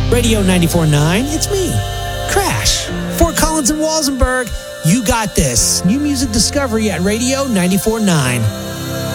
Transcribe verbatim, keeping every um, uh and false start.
Radio ninety-four point nine, it's me, Crash. Fort Collins and Walsenburg, you got this. New music discovery at Radio ninety-four point nine.